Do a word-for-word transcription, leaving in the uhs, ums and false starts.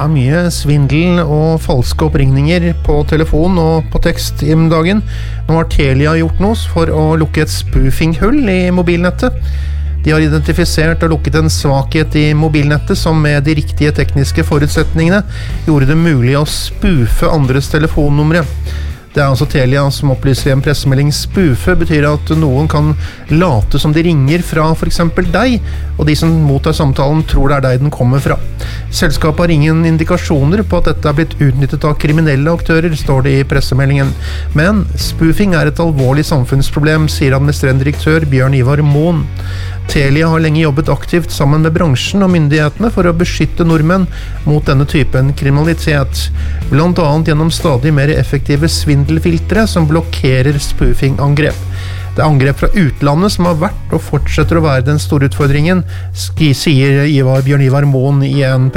er mye svindel og falske oppringninger på telefon og på tekst i dagen. Nå har Telia gjort noe for å lukke et spoofing-hull i mobilnettet. De har identifisert og lukket en svakhet i mobilnettet som med de riktige tekniske forutsetningene gjorde det mulig å spoofe andres telefonnumre. Det er altså Telia som opplyser i en pressemelding. Spoofe betyr at noen kan late som de ringer fra for eksempel deg, og de som mottar samtalen tror det er deg den kommer fra. Selskapet har ingen indikasjoner på at dette er blitt utnyttet av kriminelle aktører, står det i pressemeldingen. Men spoofing er et alvorlig samfunnsproblem, sier administrerende direktør Bjørn Ivar Moen. Telia har lenge jobbet aktivt sammen med bransjen og myndighetene for å beskytte nordmenn mot denne typen kriminalitet, blant annet gjennom stadig mer effektive svindelfiltre som blokkerer spoofing-angrep. Det er angrep fra utlandet som har vært og fortsetter å være den store utfordringen, sier Ivar Bjørn Ivar Moen i en